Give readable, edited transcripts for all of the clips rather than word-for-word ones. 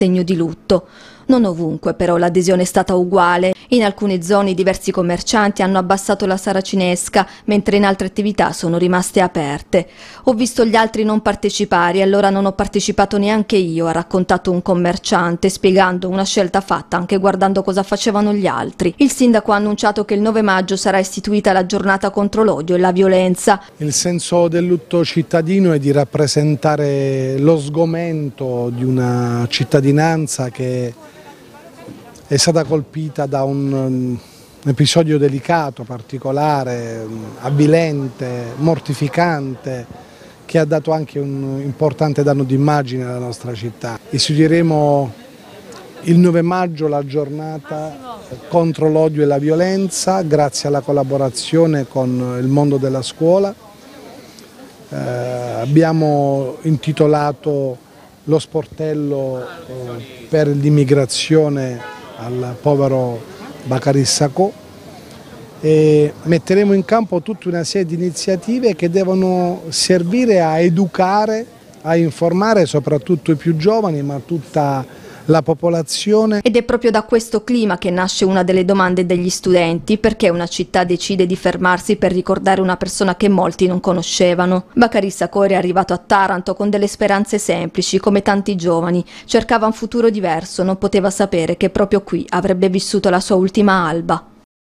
segno di lutto. Non ovunque però l'adesione è stata uguale. In alcune zone diversi commercianti hanno abbassato la saracinesca, mentre in altre attività sono rimaste aperte. Ho visto gli altri non partecipare e allora non ho partecipato neanche io, ha raccontato un commerciante, spiegando una scelta fatta anche guardando cosa facevano gli altri. Il sindaco ha annunciato che il 9 maggio sarà istituita la giornata contro l'odio e la violenza. Il senso del lutto cittadino è di rappresentare lo sgomento di una cittadinanza che è stata colpita da un episodio delicato, particolare, avvilente, mortificante, che ha dato anche un importante danno d'immagine alla nostra città. Istituiremo il 9 maggio la giornata contro l'odio e la violenza, grazie alla collaborazione con il mondo della scuola. Abbiamo intitolato lo sportello per l'immigrazione al povero Bakary Sacco e metteremo in campo tutta una serie di iniziative che devono servire a educare, a informare soprattutto i più giovani, ma tutta la popolazione. Ed è proprio da questo clima che nasce una delle domande degli studenti: perché una città decide di fermarsi per ricordare una persona che molti non conoscevano. Bakary Sacco è arrivato a Taranto con delle speranze semplici, come tanti giovani. Cercava un futuro diverso, non poteva sapere che proprio qui avrebbe vissuto la sua ultima alba.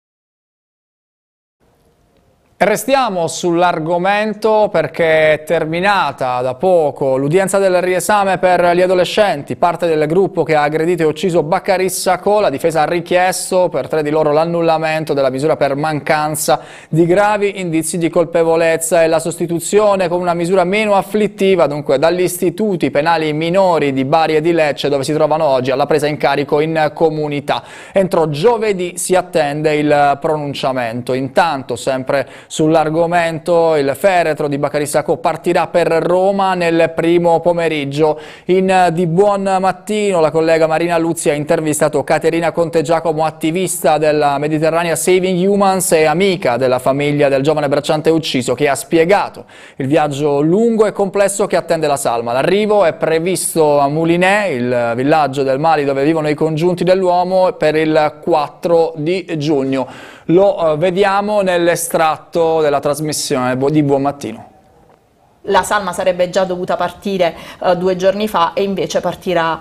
Restiamo sull'argomento perché è terminata da poco l'udienza del riesame per gli adolescenti, parte del gruppo che ha aggredito e ucciso Bakary Sacco. La difesa ha richiesto per 3 di loro l'annullamento della misura per mancanza di gravi indizi di colpevolezza e la sostituzione con una misura meno afflittiva, dunque dagli istituti penali minori di Bari e di Lecce, dove si trovano oggi, alla presa in carico in comunità. Entro giovedì si attende il pronunciamento. Intanto, sempre sull'argomento, il feretro di Bakary Sacco partirà per Roma nel primo pomeriggio. Di buon mattino la collega Marina Luzzi ha intervistato Caterina Contegiacomo, attivista della Mediterranea Saving Humans e amica della famiglia del giovane bracciante ucciso, che ha spiegato il viaggio lungo e complesso che attende la salma. L'arrivo è previsto a Moulinet, il villaggio del Mali dove vivono i congiunti dell'uomo, per il 4 di giugno. Lo vediamo nell'estratto della trasmissione di Buon Mattino. La salma sarebbe già dovuta partire 2 giorni fa e invece partirà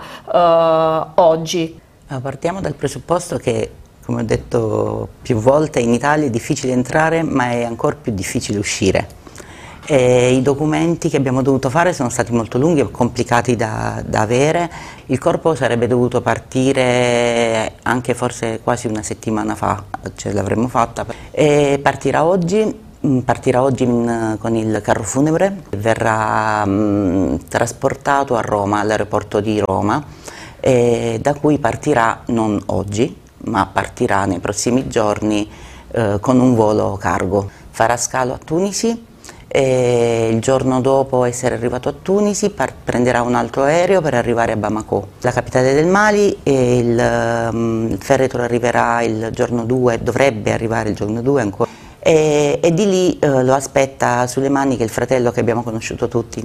oggi. Partiamo dal presupposto che, come ho detto più volte, in Italia è difficile entrare, ma è ancora più difficile uscire. I documenti che abbiamo dovuto fare sono stati molto lunghi e complicati da avere. Il corpo sarebbe dovuto partire anche forse quasi una settimana fa, ce l'avremmo fatta. E partirà oggi con il carro funebre, verrà trasportato a Roma, all'aeroporto di Roma, da cui partirà non oggi, ma partirà nei prossimi giorni con un volo cargo. Farà scalo a Tunisi. E il giorno dopo essere arrivato a Tunisi prenderà un altro aereo per arrivare a Bamako, la capitale del Mali, e il feretro arriverà il giorno 2, dovrebbe arrivare il giorno 2 ancora, e di lì lo aspetta Suleimani, che è il fratello che abbiamo conosciuto tutti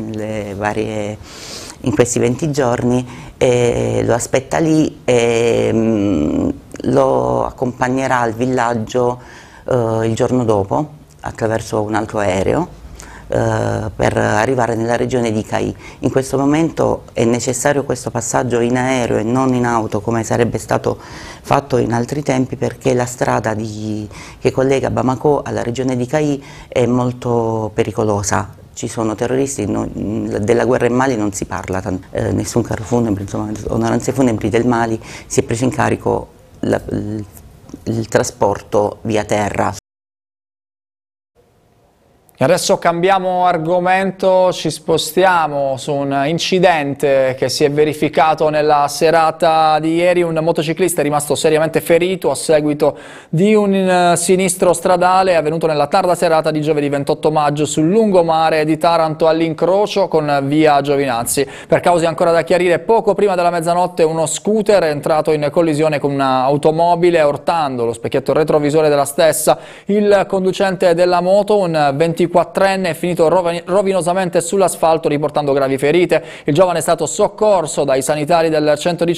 in questi 20 giorni, lo aspetta lì e lo accompagnerà al villaggio il giorno dopo attraverso un altro aereo, per arrivare nella regione di Caì. In questo momento è necessario questo passaggio in aereo e non in auto come sarebbe stato fatto in altri tempi, perché la strada che collega Bamako alla regione di Caì è molto pericolosa. Ci sono terroristi, della guerra in Mali non si parla, nessun carro funebre, insomma, onoranze funebri del Mali si è preso in carico il trasporto via terra. Adesso cambiamo argomento, ci spostiamo su un incidente che si è verificato nella serata di ieri. Un motociclista è rimasto seriamente ferito a seguito di un sinistro stradale avvenuto nella tarda serata di giovedì 28 maggio sul lungomare di Taranto, all'incrocio con via Giovinazzi. Per cause ancora da chiarire, poco prima della mezzanotte uno scooter è entrato in collisione con un'automobile, urtando lo specchietto retrovisore della stessa. Il conducente della moto, un 24enne, è finito rovinosamente sull'asfalto riportando gravi ferite. Il giovane è stato soccorso dai sanitari del 118